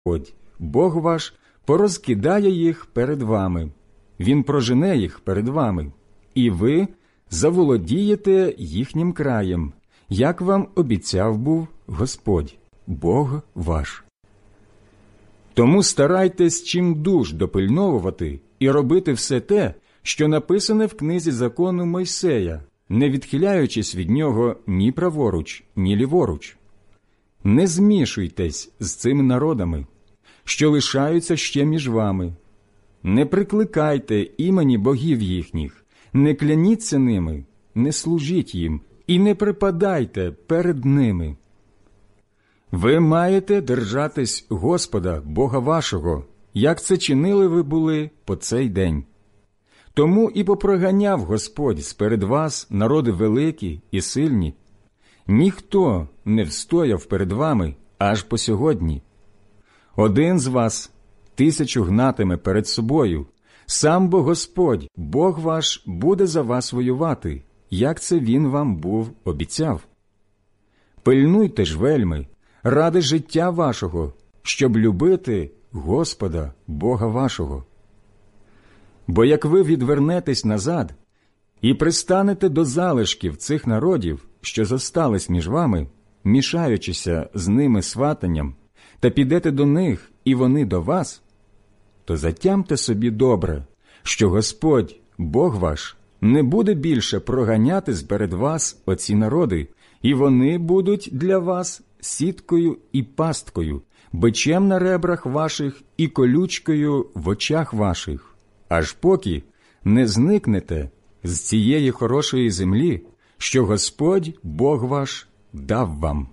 Господь, Бог ваш, порозкидає їх перед вами. Він прожене їх перед вами, і ви заволодієте їхнім краєм, як вам обіцяв був Господь, Бог ваш. Тому старайтесь чимдуж допильновувати і робити все те, що написане в книзі закону Мойсея, не відхиляючись від нього ні праворуч, ні ліворуч. Не змішуйтесь з цими народами, що лишаються ще між вами. Не прикликайте імені богів їхніх, не кляніться ними, не служіть їм і не припадайте перед ними. Ви маєте держатись Господа, Бога вашого, як це чинили ви були по цей день. Тому і попроганяв Господь сперед вас народи великі і сильні. Ніхто не встояв перед вами аж по сьогодні. Один з вас 1000 гнатиме перед собою, сам бо Господь, Бог ваш, буде за вас воювати, як це Він вам був обіцяв. Пильнуйте ж вельми, ради життя вашого, щоб любити Господа, Бога вашого. Бо як ви відвернетесь назад і пристанете до залишків цих народів, що зостались між вами, мішаючися з ними сватанням, та підете до них, і вони до вас, то затямте собі добре, що Господь, Бог ваш, не буде більше проганяти сперед вас оці народи, і вони будуть для вас сіткою і пасткою, бичем на ребрах ваших і колючкою в очах ваших, аж поки не зникнете з цієї хорошої землі, що Господь, Бог ваш, дав вам.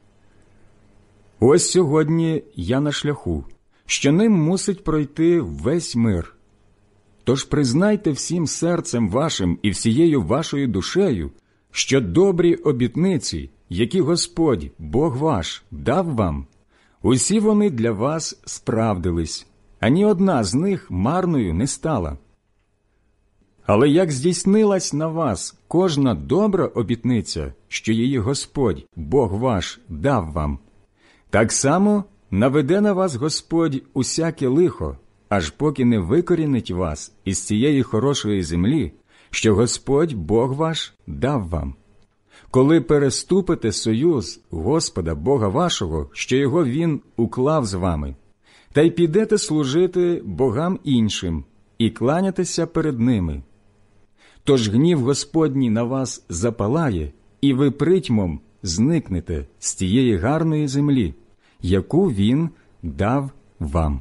Ось сьогодні я на шляху, що ним мусить пройти весь мир. Тож признайте всім серцем вашим і всією вашою душею, що добрі обітниці, які Господь, Бог ваш, дав вам, усі вони для вас справдились, ані одна з них марною не стала. Але як здійснилась на вас кожна добра обітниця, що її Господь, Бог ваш, дав вам, так само наведе на вас Господь усяке лихо, аж поки не викорінить вас із цієї хорошої землі, що Господь, Бог ваш, дав вам. Коли переступите союз Господа, Бога вашого, що його Він уклав з вами, та й підете служити богам іншим і кланятися перед ними, тож гнів Господній на вас запалає, і ви притьмом зникнете з тієї гарної землі, яку Він дав вам.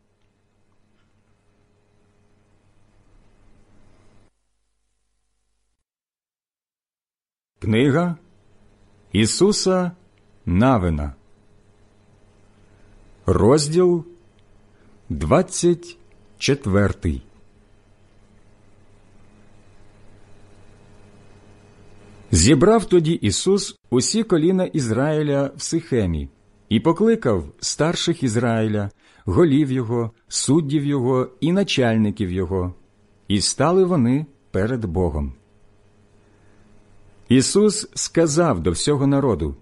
Книга Ісуса Навина, розділ 24. Зібрав тоді Ісус усі коліна Ізраїля в Сихемі і покликав старших Ізраїля, голів його, суддів його і начальників його, і стали вони перед Богом. Ісус сказав до всього народу: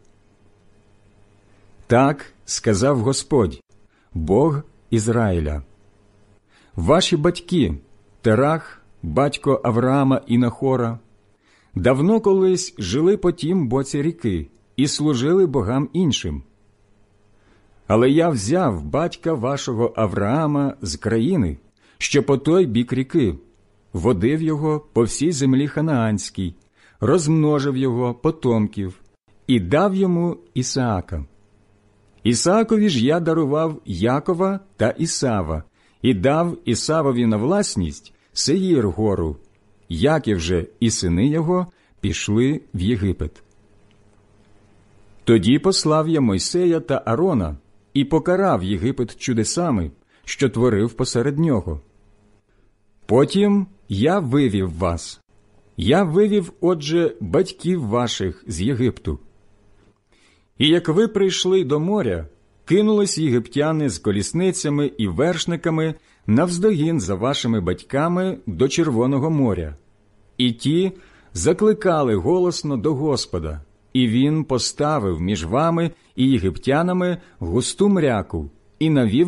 «Так сказав Господь, Бог Ізраїля. Ваші батьки, Терах, батько Авраама і Нахора, давно колись жили по тім боці ріки і служили богам іншим. Але я взяв батька вашого Авраама з країни, що по той бік ріки, водив його по всій землі ханаанській, розмножив його потомків і дав йому Ісаака. Ісаакові ж я дарував Якова та Ісава, і дав Ісавові на власність Сеїр гору. Яків же і сини його пішли в Єгипет. Тоді послав я Мойсея та Арона і покарав Єгипет чудесами, що творив посеред нього. Потім я вивів вас. Я вивів, отже, батьків ваших з Єгипту. І як ви прийшли до моря, кинулись єгиптяни з колісницями і вершниками навздогін за вашими батьками до Червоного моря. І ті закликали голосно до Господа, і Він поставив між вами і єгиптянами густу мряку, і навів